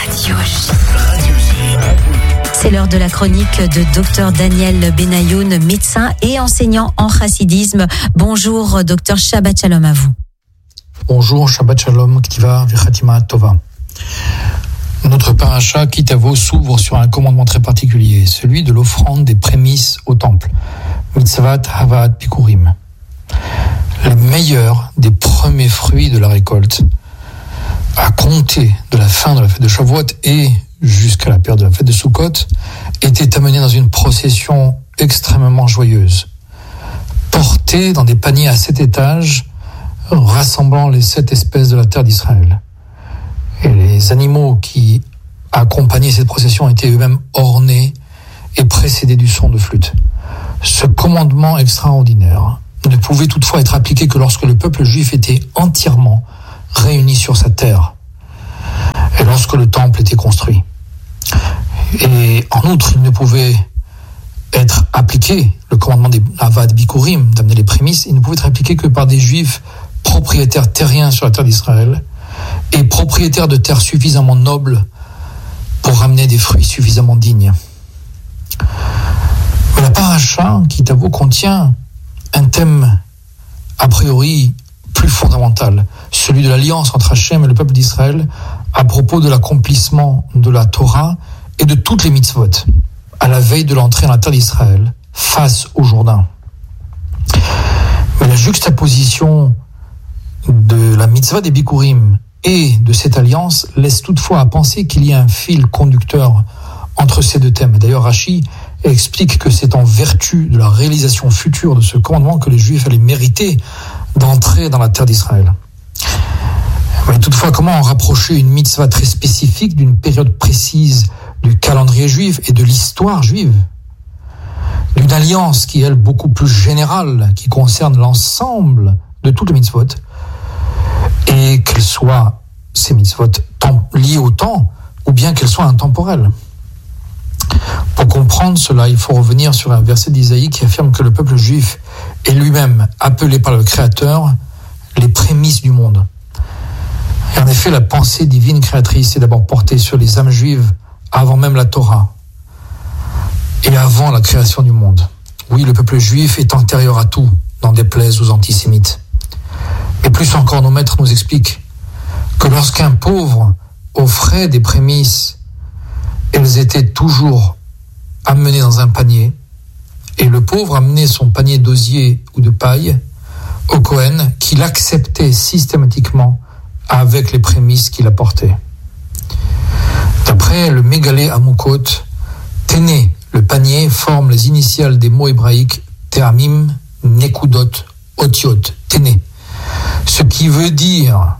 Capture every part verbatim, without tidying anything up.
Radio J. C'est l'heure de la chronique de docteur Daniel Benayoun, médecin et enseignant en chassidisme. Bonjour docteur, Shabbat Shalom à vous. Bonjour, Shabbat Shalom, Ktiva Vichatima Tova. Notre paracha Kitavo s'ouvre sur un commandement très particulier, celui de l'offrande des prémices au temple. Mitzvat Havad Bikurim. Les meilleurs des premiers fruits de la récolte, à compter de la fin de la fête de Shavuot et jusqu'à la période de la fête de Sukkot, étaient amenés dans une procession extrêmement joyeuse, portés dans des paniers à sept étages, rassemblant les sept espèces de la terre d'Israël. Et les animaux qui accompagnaient cette procession étaient eux-mêmes ornés et précédés du son de flûte. Ce commandement extraordinaire ne pouvait toutefois être appliqué que lorsque le peuple juif était entièrement réuni sur sa terre et lorsque le temple était construit. Et en outre, il ne pouvait être appliqué, le commandement des Havad Bikurim, d'amener les prémices, il ne pouvait être appliqué que par des juifs propriétaires terriens sur la terre d'Israël et propriétaires de terres suffisamment nobles pour ramener des fruits suffisamment dignes. Mais la paracha Kitavo contient un thème a priori plus fondamental, celui de l'alliance entre Hachem et le peuple d'Israël à propos de l'accomplissement de la Torah et de toutes les mitzvot à la veille de l'entrée dans la terre d'Israël face au Jourdain. Mais la juxtaposition de la mitzvah des Bikurim et de cette alliance laisse toutefois à penser qu'il y a un fil conducteur entre ces deux thèmes. D'ailleurs, Rashi explique que c'est en vertu de la réalisation future de ce commandement que les Juifs allaient mériter d'entrer dans la terre d'Israël. Mais toutefois, comment rapprocher une mitzvah très spécifique d'une période précise du calendrier juif et de l'histoire juive, d'une alliance qui est, elle, beaucoup plus générale, qui concerne l'ensemble de toutes les mitzvot, et qu'elles soient, ces mitzvot, liées au temps, ou bien qu'elles soient intemporelles. Pour comprendre cela, il faut revenir sur un verset d'Isaïe qui affirme que le peuple juif est lui-même appelé par le Créateur les prémices du monde. Et en effet, la pensée divine créatrice est d'abord portée sur les âmes juives avant même la Torah et avant la création du monde. Oui, le peuple juif est antérieur à tout, n'en déplaise aux antisémites. Et plus encore, nos maîtres nous expliquent que lorsqu'un pauvre offrait des prémices, elles étaient toujours amenées dans un panier, et le pauvre amenait son panier d'osier ou de paille au Kohen, qui l'acceptait systématiquement avec les prémices qu'il apportait. D'après le Mégalé Amukot, Téné, le panier, forme les initiales des mots hébraïques Teamim, Nekudot, Otiot, Téné. Ce qui veut dire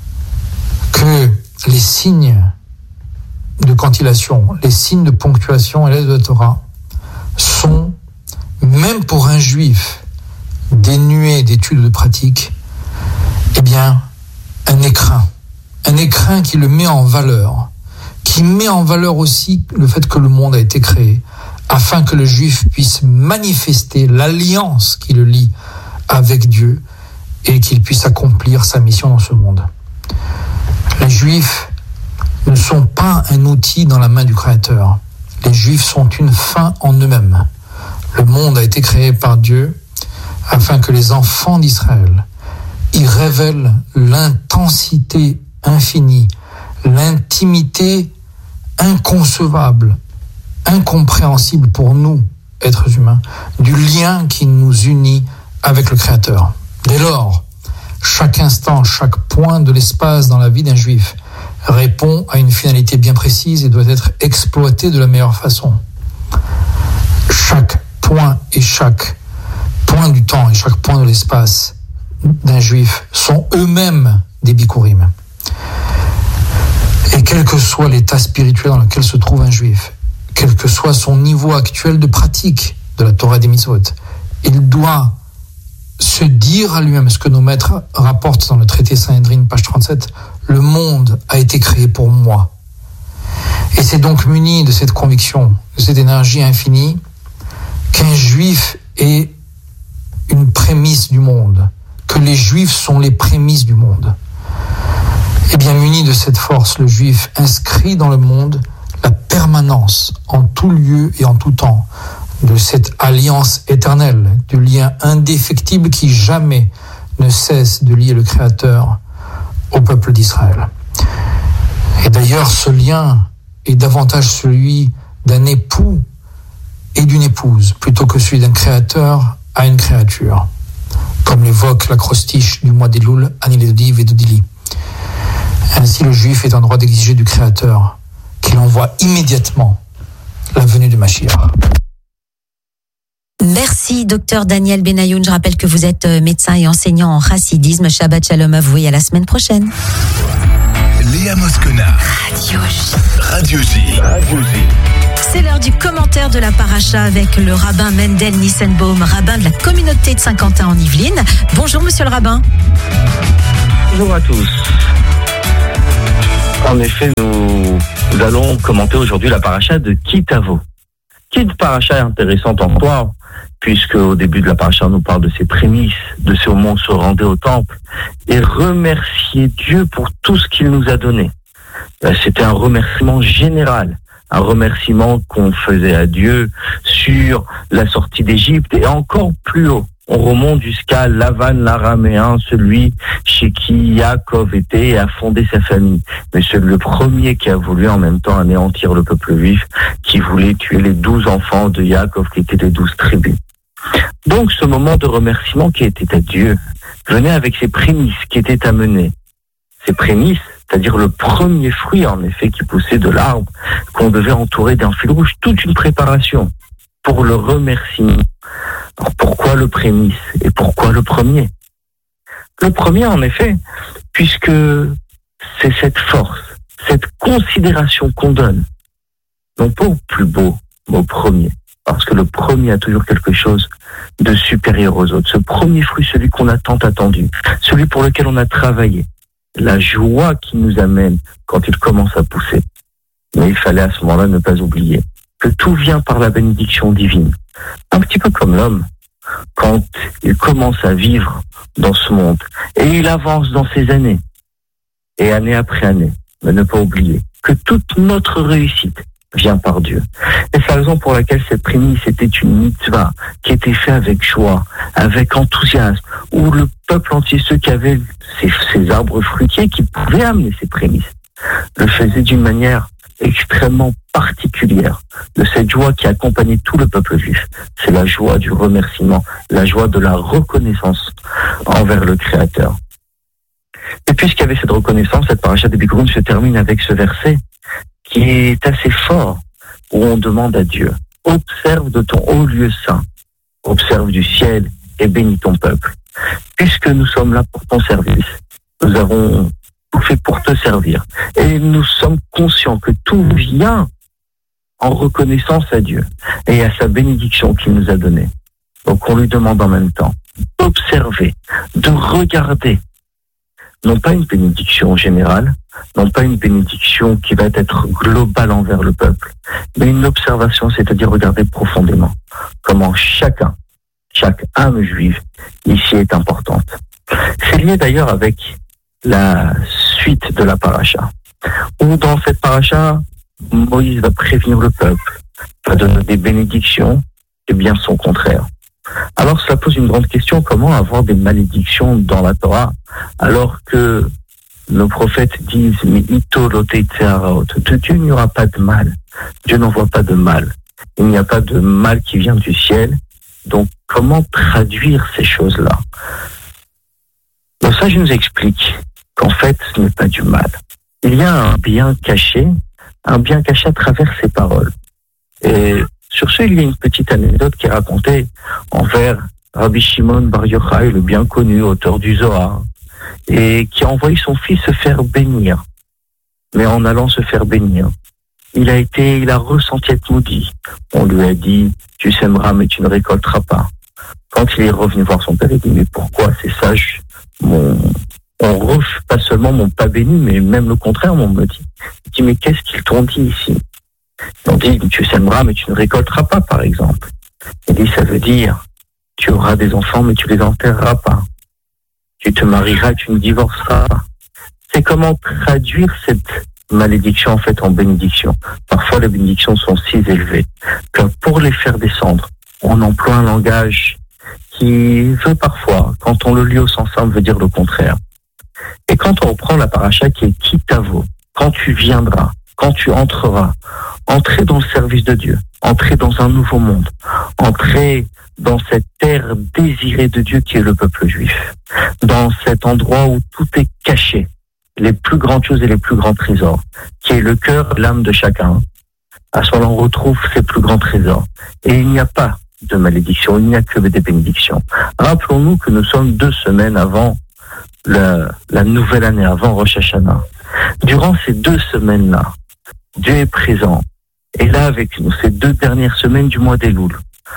que les signes de cantillation, les signes de ponctuation et l'aide de la Torah sont, même pour un juif dénué d'études de pratique, eh bien, un écrin. Un écrin qui le met en valeur, qui met en valeur aussi le fait que le monde a été créé, afin que le juif puisse manifester l'alliance qui le lie avec Dieu et qu'il puisse accomplir sa mission dans ce monde. Les juifs ne sont pas un outil dans la main du Créateur. Les Juifs sont une fin en eux-mêmes. Le monde a été créé par Dieu afin que les enfants d'Israël y révèlent l'intensité infinie, l'intimité inconcevable, incompréhensible pour nous, êtres humains, du lien qui nous unit avec le Créateur. Dès lors, chaque instant, chaque point de l'espace dans la vie d'un Juif répond à une finalité bien précise et doit être exploité de la meilleure façon. Chaque point et chaque point du temps et chaque point de l'espace d'un juif sont eux-mêmes des bikurim. Et quel que soit l'état spirituel dans lequel se trouve un juif, quel que soit son niveau actuel de pratique de la Torah et des mitzvot, il doit se dire à lui-même ce que nos maîtres rapportent dans le traité Sanhedrin, page trente-sept, le monde a été créé pour moi. Et c'est donc muni de cette conviction, de cette énergie infinie, qu'un juif est une prémisse du monde, que les juifs sont les prémices du monde. Et bien muni de cette force, le Juif inscrit dans le monde la permanence en tout lieu et en tout temps de cette alliance éternelle, du lien indéfectible qui jamais ne cesse de lier le Créateur au peuple d'Israël. Et d'ailleurs, ce lien est davantage celui d'un époux et d'une épouse, plutôt que celui d'un créateur à une créature, comme l'évoque l'acrostiche du mois d'Elul, Anilediv et Dodili. Ainsi, le Juif est en droit d'exiger du Créateur qu'il envoie immédiatement la venue de Mashiach. Merci, docteur Daniel Benayoun. Je rappelle que vous êtes médecin et enseignant en chassidisme. Shabbat shalom à vous et à la semaine prochaine. Léa Moscona. Radio J. Radio J. Radio J. C'est l'heure du commentaire de la paracha avec le rabbin Mendel Nissenbaum, rabbin de la communauté de Saint-Quentin en Yvelines. Bonjour, monsieur le rabbin. Bonjour à tous. En effet, nous, nous allons commenter aujourd'hui la paracha de Ki Tavo. Qui est une paracha intéressante en soi, puisque au début de la paracha, on nous parle de ses prémices, de ce moment où on se rendait au temple, et remercier Dieu pour tout ce qu'il nous a donné. C'était un remerciement général, un remerciement qu'on faisait à Dieu sur la sortie d'Égypte, et encore plus haut. On remonte jusqu'à Lavan l'Araméen, celui chez qui Yaakov était et a fondé sa famille. Mais c'est le premier qui a voulu en même temps anéantir le peuple juif, qui voulait tuer les douze enfants de Yaakov, qui étaient les douze tribus. Donc ce moment de remerciement qui était à Dieu venait avec ses prémices qui étaient amenées. Ces prémices, c'est-à-dire le premier fruit en effet qui poussait de l'arbre, qu'on devait entourer d'un fil rouge, toute une préparation pour le remerciement. Alors pourquoi le prémisse et pourquoi le premier? Le premier, en effet, puisque c'est cette force, cette considération qu'on donne, non pas au plus beau, mais au premier, parce que le premier a toujours quelque chose de supérieur aux autres. Ce premier fruit, celui qu'on a tant attendu, celui pour lequel on a travaillé, la joie qui nous amène quand il commence à pousser. Mais il fallait à ce moment-là ne pas oublier que tout vient par la bénédiction divine. Un petit peu comme l'homme, quand il commence à vivre dans ce monde, et il avance dans ses années, et année après année, mais ne pas oublier que toute notre réussite vient par Dieu. Et c'est la raison pour laquelle cette prémisse était une mitzvah qui était faite avec joie, avec enthousiasme, où le peuple entier, ceux qui avaient ces, ces arbres fruitiers, qui pouvaient amener ces prémices, le faisaient d'une manière extrêmement particulière, de cette joie qui accompagnait tout le peuple juif. C'est la joie du remerciement, la joie de la reconnaissance envers le Créateur. Et puisqu'il y avait cette reconnaissance, cette paracha de Bikurim se termine avec ce verset qui est assez fort, où on demande à Dieu: observe de ton haut lieu saint, observe du ciel et bénis ton peuple. Puisque nous sommes là pour ton service, nous avons tout fait pour te servir. Et nous sommes conscients que tout vient en reconnaissance à Dieu et à sa bénédiction qu'il nous a donnée. Donc on lui demande en même temps d'observer, de regarder, non pas une bénédiction générale, non pas une bénédiction qui va être globale envers le peuple, mais une observation, c'est-à-dire regarder profondément comment chacun, chaque âme juive ici est importante. C'est lié d'ailleurs avec la suite de la paracha, où dans cette paracha, Moïse va prévenir le peuple, va donner des bénédictions, et bien son contraire. Alors ça pose une grande question: comment avoir des malédictions dans la Torah, alors que nos prophètes disent « Mais ito lote tsearaot » de Dieu il n'y aura pas de mal, Dieu n'envoie pas de mal, il n'y a pas de mal qui vient du ciel. Donc comment traduire ces choses-là? Donc ça, je nous explique qu'en fait, ce n'est pas du mal. Il y a un bien caché, un bien caché à travers ces paroles. Et sur ce, il y a une petite anecdote qui est racontée envers Rabbi Shimon Bar Yochai, le bien connu auteur du Zohar, et qui a envoyé son fils se faire bénir. Mais en allant se faire bénir, il a été, il a ressenti être maudit. On lui a dit: tu sèmeras mais tu ne récolteras pas. Quand il est revenu voir son père, il dit: mais pourquoi? C'est sage, mon, on refait pas seulement mon pas béni, mais même le contraire, on me dit. Il dit: mais qu'est-ce qu'ils t'ont dit ici? Ils ont dit: tu sèmeras mais tu ne récolteras pas, par exemple. Il dit: ça veut dire, tu auras des enfants mais tu les enterreras pas. Tu te marieras, tu ne divorceras pas. c'est comment traduire cette malédiction en fait en bénédiction. Parfois les bénédictions sont si élevées que pour les faire descendre, on emploie un langage qui veut parfois, quand on le lit au sens simple, veut dire le contraire. Et quand on reprend la paracha qui est Ki Tavo, quand tu viendras, quand tu entreras, entrer dans le service de Dieu, entrer dans un nouveau monde, entrer dans cette terre désirée de Dieu qui est le peuple juif, dans cet endroit où tout est caché, les plus grandes choses et les plus grands trésors, qui est le cœur, l'âme de chacun. À ce moment-là, on retrouve ces plus grands trésors. Et il n'y a pas de malédiction, il n'y a que des bénédictions. Rappelons-nous que nous sommes deux semaines avant la, la nouvelle année, avant Rosh Hashanah. Durant ces deux semaines-là, Dieu est présent, et là avec nous, ces deux dernières semaines du mois d'Elul,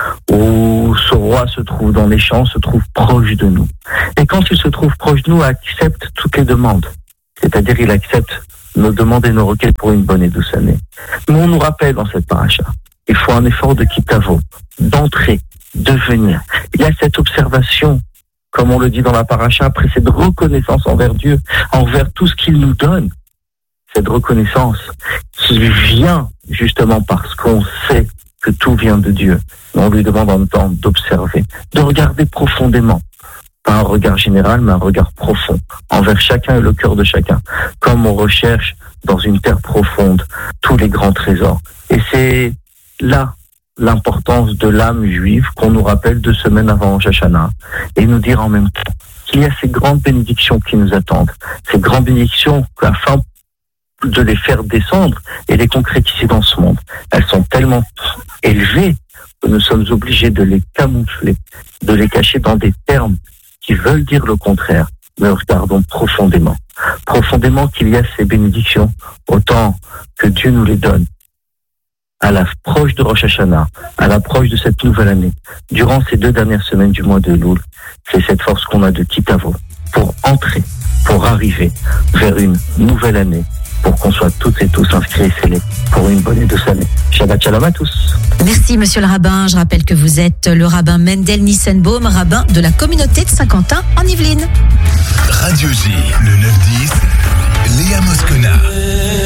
où ce roi se trouve dans les champs, se trouve proche de nous. Et quand il se trouve proche de nous, accepte toutes les demandes. C'est-à-dire, il accepte nos demandes et nos requêtes pour une bonne et douce année. Mais on nous rappelle dans cette paracha, il faut un effort de Ki Tavo, d'entrer, de venir. Il y a cette observation, comme on le dit dans la paracha, après cette reconnaissance envers Dieu, envers tout ce qu'il nous donne. Cette reconnaissance qui vient justement parce qu'on sait que tout vient de Dieu. On lui demande en même temps d'observer, de regarder profondément. Pas un regard général, mais un regard profond, envers chacun et le cœur de chacun, comme on recherche dans une terre profonde tous les grands trésors. Et c'est là l'importance de l'âme juive qu'on nous rappelle deux semaines avant Rosh Hashanah, et nous dire en même temps qu'il y a ces grandes bénédictions qui nous attendent, ces grandes bénédictions afin de les faire descendre et les concrétiser dans ce monde. Elles sont tellement élevées que nous sommes obligés de les camoufler, de les cacher dans des termes qui veulent dire le contraire. Mais regardons profondément, profondément qu'il y a ces bénédictions, autant que Dieu nous les donne. À l'approche de Rosh Hashanah, à l'approche de cette nouvelle année, durant ces deux dernières semaines du mois de Elul, c'est cette force qu'on a de Ki Tavo pour entrer, pour arriver vers une nouvelle année, pour qu'on soit toutes et tous inscrits et scellés pour une bonne et douce année. Shabbat Shalom à tous. Merci Monsieur le rabbin. Je rappelle que vous êtes le rabbin Mendel Nissenbaum, rabbin de la communauté de Saint-Quentin en Yvelines. Radio J, le neuf dix, Léa Moscona.